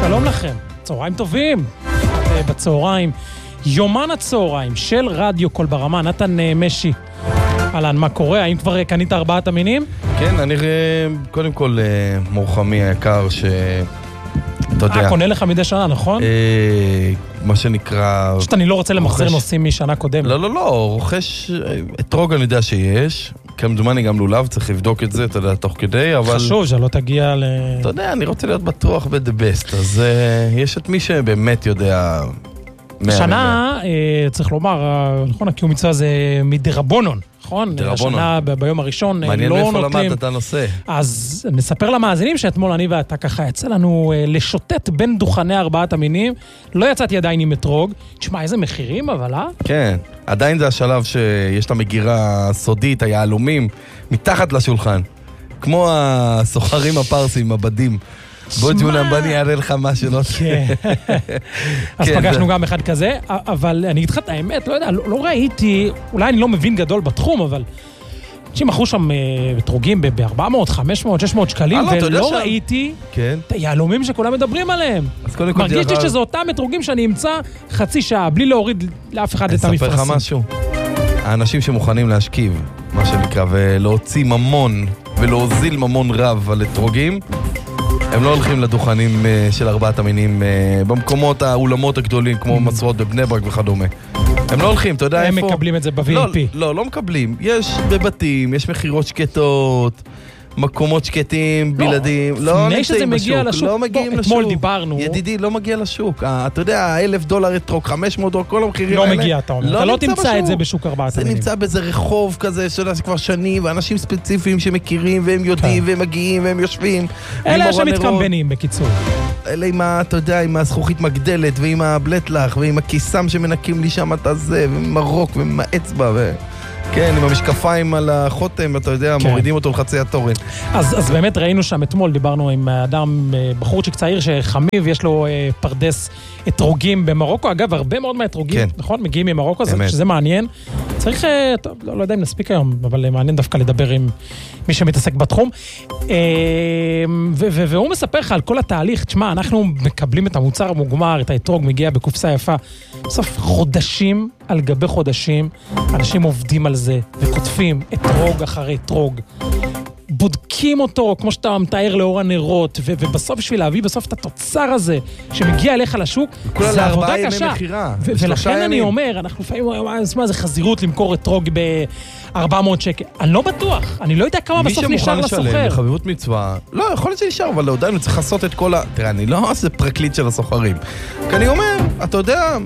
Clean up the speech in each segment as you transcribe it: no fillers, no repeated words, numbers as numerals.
שלום לכם, צהריים טובים. בצהריים, יומן הצהריים של רדיו קול ברמה, נתן משי. אהלן, מה קורה? האם כבר קנית 4 המינים? כן, אני קודם כל מורחמי היקר אתה יודע. קונה לך מדי שנה, נכון? מה שנקרא... פשוט אני לא רוצה למחזר נושאים משנה קודמת. לא, רוכש אתרוג אני יודע שיש. כמדומני גם לולב, צריך לבדוק את זה, אתה יודע, תוך כדי, אבל... חשוב שלא תגיע אתה יודע, אני רוצה להיות בטוח ב-the best, אז יש את מי שבאמת יודע... השנה, צריך לומר, נכון, הקיום מצווה זה מדרבונון, נכון? השנה ביום הראשון לא נותנים... מעניין מאיפה למדת את הנושא. אז נספר למאזינים שאתמול אני ואתה ככה יצא לנו לשוטט בין דוכני 4 המינים, לא יצאתי עדיין עם אתרוג. תשמע, איזה מחירים, אבל כן, עדיין זה השלב שיש את המגירה הסודית, היהלומים, מתחת לשולחן. כמו הסוחרים הפרסים, הבדים. בוא ג'ונם, בוא אני אראה לך משהו, לא? כן. אז פגשנו גם אחד כזה, אבל אני אתחת, האמת, לא יודע, לא ראיתי, אולי אני לא מבין גדול בתחום, אבל אנשים מכרו שם אתרוגים ב-400, 500, 600 שקלים, ולא ראיתי את היהלומים שכולם מדברים עליהם. מרגיש לי שזה אותם אתרוגים שאני אמצא חצי שעה, בלי להוריד לאף אחד את המפרסים. אספר לך משהו. האנשים שמוכנים להשכיב, מה שנקרא, ולהוציא ממון, ולהוזיל ממון רב על אתרוגים, הם לא הולכים לדוכנים של 4 המינים במקומות האולמות הגדולים כמו מסעות בבני ברק וכדומה. הם לא הולכים, אתה יודע איפה? הם מקבלים את זה ב-VIP. לא מקבלים. יש בבתים, יש מחירות שקטות, מקומות שקטים, בלעדים. לא נמצאים בשוק, לא מגיעים לשוק. אתמול דיברנו. ידידי, לא מגיע לשוק. אתה יודע, $1,000 אתרוג, $500, כל המחירים האלה. לא מגיע, אתה אומר. אתה לא תמצא את זה בשוק 4 המינים. זה נמצא באיזה רחוב כזה, שזה כבר שנים, ואנשים ספציפיים שמכירים, והם יודעים, והם מגיעים, והם יושבים. אלה שמתקמבנים, בקיצור. אלה עם אתה יודע, עם הזכוכית מגדלת, ועם הבלטלח, ועם הכיסם שמנקים לי שם את הזה, ועם הרוק, ועם האצבע, כן, עם המשקפיים על החותם, אתה יודע, מורידים אותו לחצי התורן. אז באמת ראינו שם אתמול, דיברנו עם אדם, בחורצ'יק צעיר שחמיב, יש לו פרדס אתרוגים במרוקו. אגב, הרבה מאוד מהאתרוגים, נכון? מגיעים ממרוקו, שזה מעניין. צריך, לא יודע אם נספיק היום, אבל מעניין דווקא לדבר עם מי שמתעסק בתחום. והוא מספר לך על כל התהליך. תשמע, אנחנו מקבלים את המוצר המוגמר, את האתרוג, מגיע בקופסה יפה. בסוף חודשים על גבי חודשים, אנשים עובדים על זה, וכותבים אתרוג אחרי אתרוג. בודקים אותו, כמו שאתה מתאר לאור הנרות, ובסוף בשביל להביא בסוף את התוצר הזה, שמגיע אליך לשוק, זה עבודה קשה. ולכן אני אומר, אנחנו לפעמים, זה חזירות למכור אתרוג ב-400 שקל. אני לא בטוח, אני לא יודע כמה בסוף נשאר לסוחר. מי שמוכן לשלם לחביבות מצווה, לא, יכול להיות שנשאר, אבל עדיין צריך לעשות את כל תראה, אני לא עושה פרקליט של הסוחרים. כי אני אומר, אתה יודע,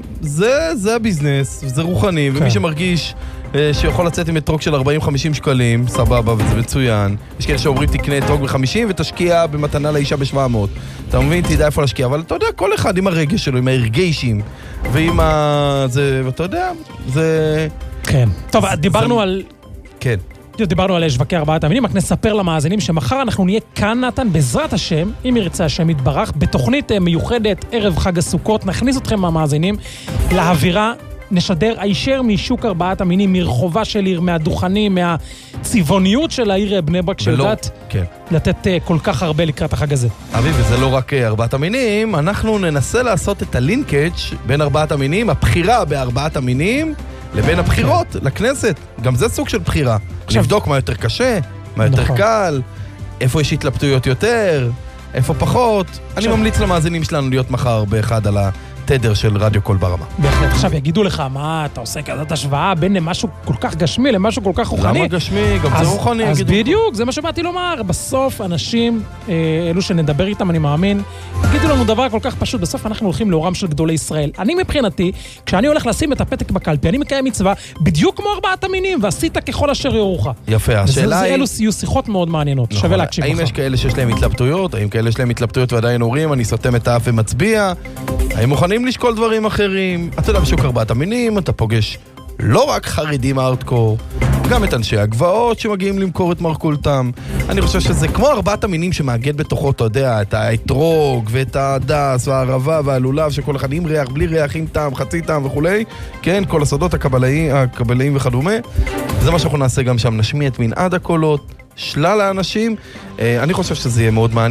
זה הביזנס, זה רוחני, ומי שמרגיש שיכול לצאת עם אתרוג של 40-50 שקלים, סבבה, וזה מצוין. יש כאלה שאומרים תקנה אתרוג ב-50 ותשקיע במתנה לאישה ב-700. אתה מבין, תדע איפה להשקיע, אבל אתה יודע, כל אחד עם הרגש שלו, עם ההרגשים, ועם זה, ואתה יודע, זה... כן. טוב, דיברנו על... כן. דיברנו על שווקי 4 המינים, רק נספר למאזינים שמחר אנחנו נהיה כאן, נתן, בעזרת השם, אם ירצה השם יתברך, בתוכנית מיוחדת, ערב חג הסוכות, נכניס אתכם המאזינים לאווירה, נשדר הישר משוק 4 המינים, מרחובה של עיר, מהדוכנים, מהצבעוניות של העיר בני ברק, שיודעת לתת כל כך הרבה לקראת החג הזה. אביב, וזה לא רק 4 המינים, אנחנו ננסה לעשות את הלינקג' בין 4 המינים, הבחירה ב4 המינים, לבין הבחירות לכנסת. גם זה סוג של בחירה. לבדוק מה יותר קשה, מה יותר קל, איפה יש התלבטויות יותר, איפה פחות. אני ממליץ למאזינים שלנו להיות מחר באחד על תדר של רדיו קול ברמה. בהחלט, עכשיו יגידו לך, מה אתה עושה כזאת השוואה בין למשהו כל כך גשמי למשהו כל כך רוחני? למה גשמי? גם זה רוחני. אז בדיוק, זה מה שבאתי לומר. בסוף אנשים, אלו שנדבר איתם, אני מאמין, יגידו לנו דבר כל כך פשוט. בסוף אנחנו הולכים לאורם של גדולי ישראל. אני מבחינתי, כשאני הולך לשים את הפתק בקלפי, אני מקיים מצווה בדיוק כמו 4 המינים, ועשית ככל אשר יורוך. יפה, השאלה היא... אלו יהיו שיחות מאוד מעניינות, שווה להקשיב לך. האם יש כאלה שיש להם התלבטויות? האם כאלה יש להם התלבטויות ועדיין אומרים, אני סותם את האף ומצביע? האם מוכנים לשקול דברים אחרים? אתה יודע, בשוק 4 המינים, אתה פוגש לא רק חרדים הארדקור, גם את אנשי הגבעות שמגיעים למכור את מרכולתם. אני חושב שזה כמו 4 המינים שמאגד בתוכו, אתה יודע, את האתרוג ואת הדס והערבה והלולב, שכל אחד עם ריח, בלי ריח, עם טעם, חצי טעם וכולי. כן, כל הסודות הקבלאים וכדומה. זה מה שאנחנו נעשה גם שם, נשמיע את מנעד הקולות, שלל האנשים. אני חושב שזה יהיה מאוד מעניין.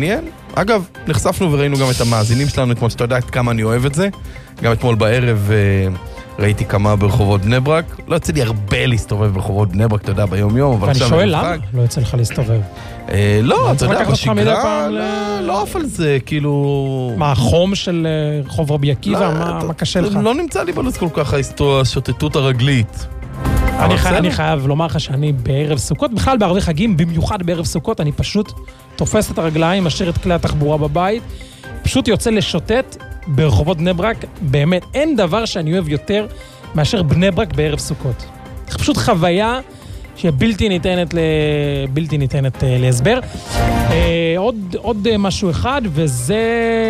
אגב, נחשפנו וראינו גם את המאזינים שלנו אתמול, שאתה יודע עד כמה אני אוהב את זה. גם אתמול בערב ראיתי כמה ברחובות בני ברק. לא יוצא לי הרבה להסתובב ברחובות בני ברק, אתה יודע, ביום יום. ואני שואל למה לא יוצא לך להסתובב? לא, אתה יודע, בשגרה, לא אף על זה, כאילו... מה, החום של רחוב רבי עקיבא? מה קשה לך? לא נמצא לי בלו"ז כל כך השוטטות הרגלית. אני חייב לומר לך שאני בערב סוכות, בכלל בערבי חגים, במיוחד בערב סוכות, אני פשוט תופס את הרגליים, משאיר את כלי התחבורה בבית, פשוט יוצא לשוטט ברחובות בני ברק. באמת, אין דבר שאני אוהב יותר מאשר בני ברק בערב סוכות. זה פשוט חוויה שבלתי ניתנת להסבר. עוד משהו אחד, וזה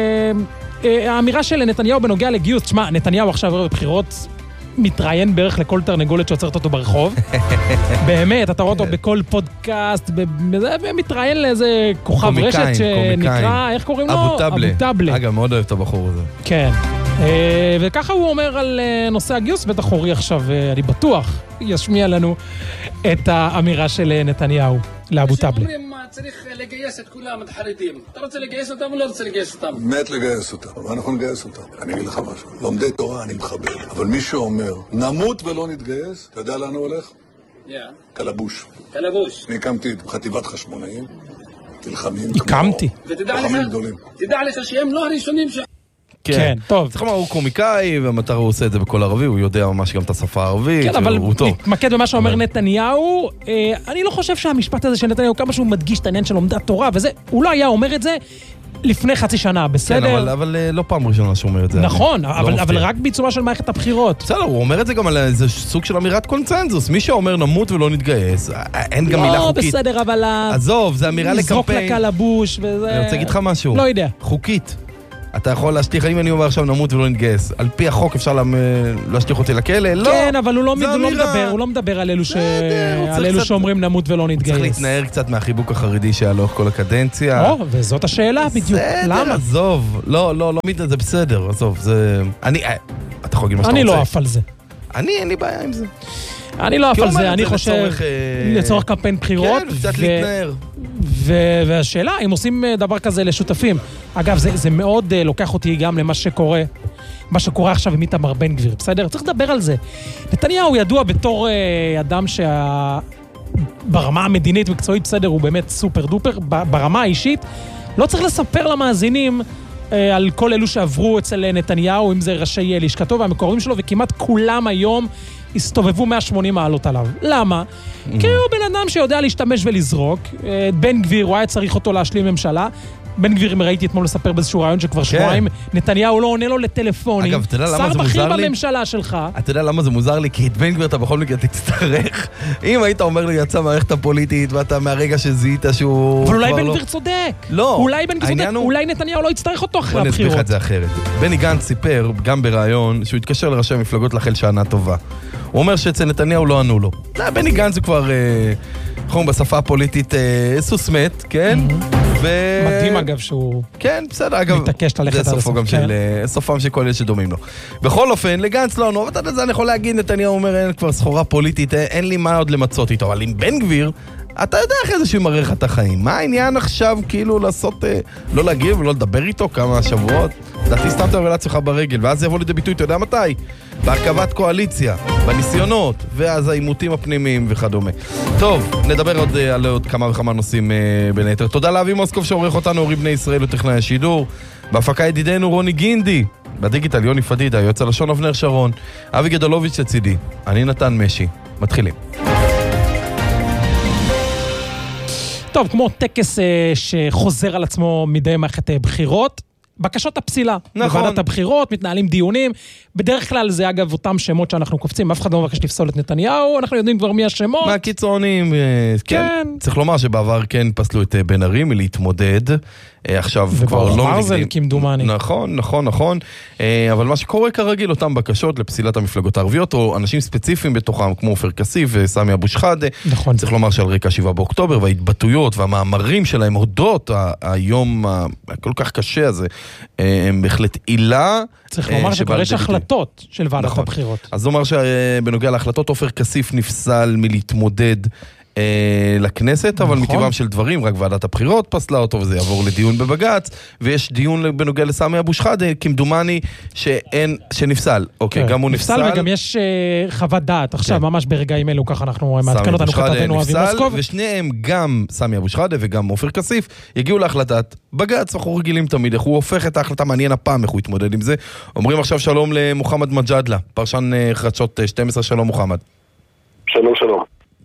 האמירה של נתניהו בנוגע לגיוס. תשמע, נתניהו עכשיו ערב בחירות מתראיין בערך לכל תרנגולת שעוצרת אותו ברחוב. באמת, אתה רואה אותו בכל פודקאסט, ומתראיין לאיזה כוכב רשת שנקרא, איך קוראים לו? אבו טבלה. אגב, מאוד אוהב את הבחור הזה. כן. וככה הוא אומר על נושא הגיוס, בטח אורי עכשיו, אני בטוח, ישמיע לנו את האמירה של נתניהו לאבו טבלה. צריך לגייס את כולם, את החרדים. אתה רוצה לגייס אותם או לא רוצה לגייס אותם? מת לגייס אותם, אבל אנחנו נגייס אותם. אני אגיד לך משהו, לומדי תורה אני מכבד, אבל מי שאומר, נמות ולא נתגייס, אתה יודע לאן הוא הולך? קלבוש. קלבוש. אני הקמתי חטיבת חשמונאים, תלחמים הקמתי. תלחמים גדולים. תדע לך שהם לא הראשונים ש... כן, טוב. צריך לומר, הוא קומיקאי, והמטרה הוא עושה את זה בכל ערבי, הוא יודע ממש גם את השפה הערבית, כן, אבל מתמקד במה שאומר נתניהו, אני לא חושב שהמשפט הזה של נתניהו, כמה שהוא מדגיש את העניין של לומדת תורה, וזה, הוא לא היה אומר את זה לפני חצי שנה, בסדר? כן, אבל לא פעם ראשונה שהוא אומר את זה. נכון, אבל רק בעיצומה של מערכת הבחירות. בסדר, הוא אומר את זה גם על איזה סוג של אמירת קונצנזוס. מי שאומר נמות ולא נתגייס, אין גם מילה חוקית. לא, בסדר, אבל... עזוב, זה אמירה לקמפיין. לזרוק לקלבוש וזה... אני רוצה להגיד לך משהו. לא יודע. חוקית. אתה יכול להשליך, אם אני אומר עכשיו נמות ולא נתגייס, על פי החוק אפשר להשליך אותי לכלא? לא. כן, אבל הוא לא מדבר על אלו שאומרים נמות ולא נתגייס. צריך להתנער קצת מהחיבוק החרדי שהיה לאורך כל הקדנציה. וזאת השאלה בדיוק. למה? עזוב. לא, זה בסדר, עזוב. אתה יכול להגיד מה שאתה רוצה. אני לא אף על זה. אין לי בעיה עם זה. אני לא אף על זה, אני חושב לצורך קמפיין בחירות. כן, קצת להתנער. והשאלה, אם עושים דבר כזה לשותפים. אגב, זה מאוד לוקח אותי גם למה שקורה, מה שקורה עכשיו עם איתמר בן גביר, בסדר? צריך לדבר על זה. נתניהו ידוע בתור אדם ברמה המדינית מקצועית, בסדר, הוא באמת סופר דופר. ברמה האישית, לא צריך לספר למאזינים על כל אלו שעברו אצל נתניהו, אם זה ראשי לשכתו והמקורבים שלו, וכמעט כולם היום הסתובבו 180 מעלות עליו. למה? כי הוא בן אדם שיודע להשתמש ולזרוק. בן גביר, הוא היה צריך אותו להשלים ממשלה. בן גביר, אם ראיתי אתמול לספר באיזשהו רעיון שכבר שבועיים, נתניהו לא עונה לו לטלפונים. אגב, אתה יודע למה זה מוזר לי? שר בכיר בממשלה שלך. אתה יודע למה זה מוזר לי? כי את בן גביר אתה בכל מקרה תצטרך. אם היית אומר לי, יצא מערכת הפוליטית, ואתה מהרגע שזיהית שהוא... אבל אולי בן גביר צודק. לא. אולי בן גביר צודק. אולי נתניהו לא יצטרך אותו אחרי הבחירות. בוא נסביר את זה אחרת. בני גנץ סיפר, גם ברעיון, שהוא התקשר לראשי המפלגות לאחל שנה טובה. הוא אומר שאצל נתניהו לא ענו לו. בני גנץ הוא כבר, בשפה הפוליטית, סוס מת, כן? מדהים אגב שהוא... כן, בסדר, אגב, זה סופו גם של... סופם של כל אלה שדומים לו. בכל אופן, לגנץ לא ענו, אבל אתה יודע, אני יכול להגיד, נתניהו אומר, אין כבר סחורה פוליטית, אין לי מה עוד למצות איתו, אבל עם בן גביר, אתה יודע אחרי זה שהוא מראה לך את החיים. מה העניין עכשיו כאילו לעשות, לא להגיב ולא לדבר איתו כמה שבועות? דעתי סתם תבוא לעצמך ברגל, ואז זה יבוא לידי ביטוי, אתה יודע מתי? בהרכבת קואליציה, בניסיונות, ואז העימותים הפנימיים וכדומה. טוב, נדבר על עוד כמה וכמה נושאים בין היתר. תודה לאבי מוסקוב שעורך אותנו, אורי בני ישראל וטכנאי השידור. בהפקה ידידנו רוני גינדי. בדיגיטל יוני פדידה, יועץ הלשון אבנר שרון. אבי גדלוביץ' לצידי. אני נתן משי. מתחילים. טוב, כמו טקס שחוזר על עצמו מדי מערכת בחירות, בקשות הפסילה. נכון. בוועדת הבחירות, מתנהלים דיונים. בדרך כלל זה אגב אותם שמות שאנחנו קופצים, אף אחד לא מבקש לפסול את נתניהו, אנחנו יודעים כבר מי השמות. מהקיצונים, כן. צריך לומר שבעבר כן פסלו את בן ארי מלהתמודד, עכשיו כבר לא מרזל כמדומני. נכון. אבל מה שקורה כרגיל, אותם בקשות לפסילת המפלגות הערביות, או אנשים ספציפיים בתוכם, כמו עופר כסיף וסמי אבו שחאדה. נכון. צריך לומר שעל רקע 7 באוקטובר, וההתבטאויות והמאמרים שלהם, הודות היום כל כך קשה הזה, הם בהחלט עילה. צריך לומר שכבר יש החלטות של ועדת הבחירות. אז זאת אומרת שבנוגע להחלטות, עופר כסיף נפסל מלהתמודד לכנסת, אבל מטבעם של דברים, רק ועדת הבחירות פסלה אותו, וזה יעבור לדיון בבג"ץ, ויש דיון בנוגע לסמי אבו שחאדה, כמדומני שנפסל. אוקיי, גם הוא נפסל. נפסל, וגם יש חוות דעת, עכשיו ממש ברגעים אלו, ככה אנחנו מעדכן אותנו כתבנו אבי מוסקוב. ושניהם, גם סמי אבו שחאדה וגם עופר כסיף, יגיעו להחלטת בג"ץ, אנחנו רגילים תמיד, איך הוא הופך את ההחלטה, מעניין הפעם איך הוא יתמודד עם זה. אומרים עכשיו שלום למוחמד מג'אדלה, פרשן חדשות 12, שלום מוחמד. שלום, שלום.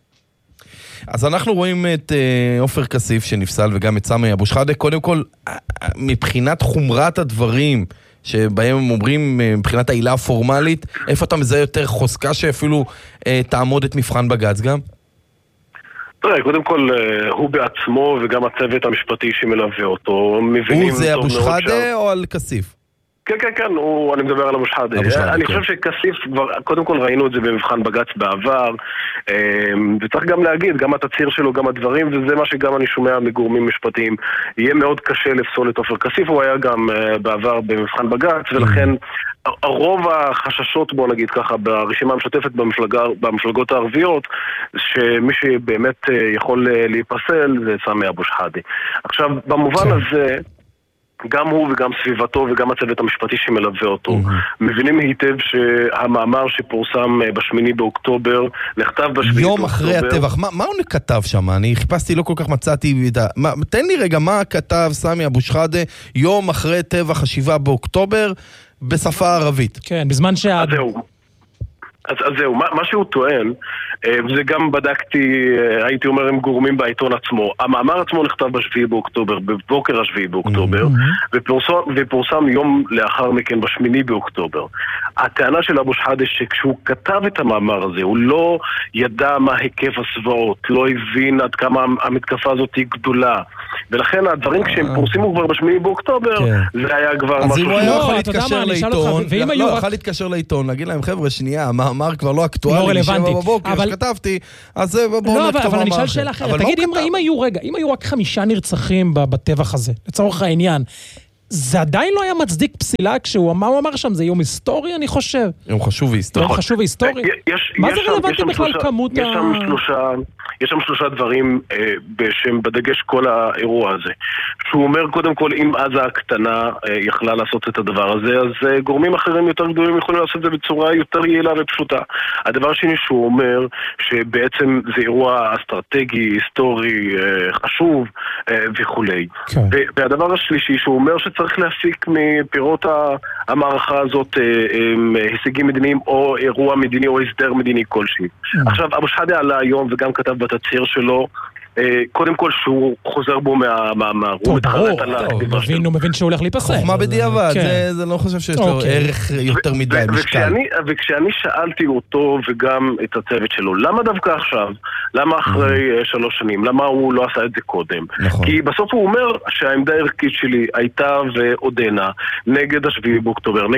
אז אנחנו רואים את עופר כסיף שנפסל וגם את סמי אבו שחאדה. קודם כל, מבחינת חומרת הדברים שבהם הם אומרים, מבחינת העילה הפורמלית, איפה אתה מזהה יותר חוזקה שאפילו תעמוד את מבחן בג"ץ גם? תראה, קודם כל, הוא בעצמו וגם הצוות המשפטי שמלווה אותו, הוא זה אבו שחאדה או על כסיף? כן, כן, כן, אני מדבר על אבו שחאדה. אני חושב שכסיף, קודם כל ראינו את זה במבחן בג"ץ בעבר, וצריך גם להגיד, גם התצהיר שלו, גם הדברים, וזה מה שגם אני שומע מגורמים משפטיים. יהיה מאוד קשה לפסול את עופר כסיף, הוא היה גם בעבר במבחן בג"ץ, ולכן הרוב החששות, בוא נגיד ככה, ברשימה המשותפת במפלגות הערביות, שמי שבאמת יכול להיפסל זה סמי אבו שחאדה. עכשיו, במובן הזה, גם הוא וגם סביבתו וגם הצוות המשפטי שמלווה אותו מבינים היטב שהמאמר שפורסם ב8 באוקטובר נכתב ב7 באוקטובר יום אחרי הטבח, מה הוא כתב שם? אני חיפשתי, לא כל כך מצאתי תן לי רגע מה כתב סמי אבו שחאדה יום אחרי טבח 7 באוקטובר בשפה הערבית. כן, בזמן אז זהו, מה שהוא טוען, וזה גם בדקתי, הייתי אומר, עם גורמים בעיתון עצמו. המאמר עצמו נכתב ב7 באוקטובר, בבוקר ה7 באוקטובר, ופורסם יום לאחר מכן ב8 באוקטובר. הטענה של אבו שחאדה שכשהוא כתב את המאמר הזה, הוא לא ידע מה היקף הסבאות, לא הבין עד כמה המתקפה הזאת היא גדולה. ולכן הדברים כשהם פורסמו כבר ב8 באוקטובר, זה היה כבר משהו... אז אם הוא היה יכול להתקשר לעיתון, לא, יכול להתקשר לעיתון, להגיד להם, חבר'ה, שנייה, המאמר כבר לא אקטואלי, משבע בבוקר, שכתבתי, אז בואו נכתוב אבל אני אשאל שאלה אחרת, תגיד, אם היו רק 5 נרצחים בטבח הזה, לצורך העניין, זה עדיין לא היה מצדיק פסילה כשהוא אמר שם, זה יום היסטורי, אני חושב. יום חשוב והיסטורי. יום חשוב והיסטורי? מה זה רלוונטי בכלל כמות יש שם 3 דברים שהם בדגש כל האירוע הזה. שהוא אומר, קודם כל, אם עזה הקטנה יכלה לעשות את הדבר הזה, אז גורמים אחרים יותר גדולים יכולים לעשות את זה בצורה יותר יעילה ופשוטה. הדבר שני שהוא אומר, שבעצם זה אירוע אסטרטגי, היסטורי, חשוב וכולי. והדבר השלישי שהוא אומר שצריך להפיק מפירות המערכה הזאת הישגים מדיניים או אירוע מדיני או הסדר מדיני כלשהי. עכשיו, אבו שחאדה עלה היום וגם כתב בתצהיר שלו, קודם כל שהוא חוזר בו מהמאמר. הוא מבין שהוא הולך להיפסל. חוכמה בדיעבד, זה לא חושב שיש לו ערך יותר מדי משקל. וכשאני שאלתי אותו וגם את הצוות שלו, למה דווקא עכשיו? למה אחרי 3 שנים? למה הוא לא עשה את זה קודם? כי בסוף הוא אומר שהעמדה הערכית שלי הייתה ועודנה נגד ה7 באוקטובר,